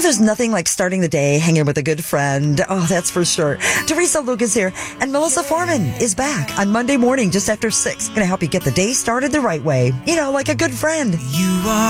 there's nothing like starting the day hanging with a good friend. Oh, that's for sure. Teresa Lucas here, and Melissa Foreman is back on Monday morning just after 6. Going to help you get the day started the right way. You know, like a good friend. You are